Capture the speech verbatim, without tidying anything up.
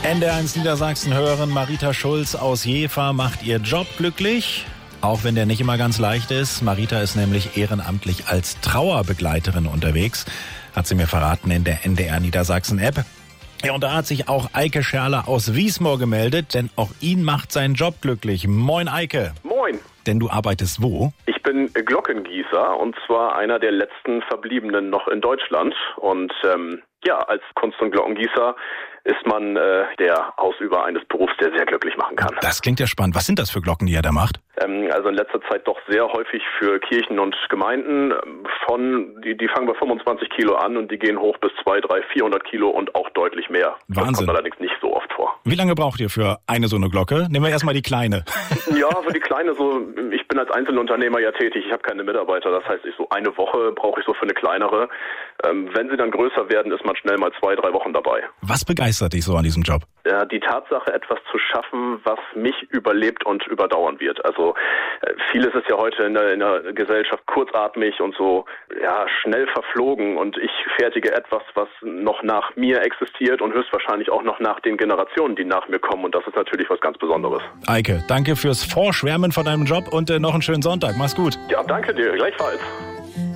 N D R eins Niedersachsen hören, Marita Schulz aus Jever macht ihr Job glücklich, auch wenn der nicht immer ganz leicht ist. Marita ist nämlich ehrenamtlich als Trauerbegleiterin unterwegs, hat sie mir verraten in der N D R Niedersachsen App. Ja, und da hat sich auch Eike Scherler aus Wiesmoor gemeldet, denn auch ihn macht sein Job glücklich. Moin Eike. Moin. Denn du arbeitest wo? Ich bin Glockengießer und zwar einer der letzten Verbliebenen noch in Deutschland. Und ähm, ja, als Kunst- und Glockengießer ist man äh, der Ausüber eines Berufs, der sehr glücklich machen kann. Das klingt ja spannend. Was sind das für Glocken, die er da macht? Ähm, also in letzter Zeit doch sehr häufig für Kirchen und Gemeinden. Von die, die fangen bei fünfundzwanzig Kilo an und die gehen hoch bis zweihundert, dreihundert, vierhundert Kilo und auch deutlich mehr. Wahnsinn. Das kommt allerdings nicht so oft vor. Wie lange braucht ihr für eine so eine Glocke? Nehmen wir erstmal die kleine. Ja, für die kleine so, ich bin als Einzelunternehmer ja tätig, ich habe keine Mitarbeiter, das heißt, ich so eine Woche brauche ich so für eine kleinere. Ähm, wenn sie dann größer werden, ist man schnell mal zwei, drei Wochen dabei. Was begeistert dich so an diesem Job? Ja, die Tatsache, etwas zu schaffen, was mich überlebt und überdauern wird. Also äh, vieles ist ja heute in der, in der Gesellschaft kurzatmig und so ja schnell verflogen und ich fertige etwas, was noch nach mir existiert und höchstwahrscheinlich auch noch nach den Generationen, die nach mir kommen, und das ist natürlich was ganz Besonderes. Eike, danke fürs Vorschwärmen von deinem Job und äh, noch einen schönen Sonntag. Mach's gut. Ja, danke dir, gleichfalls.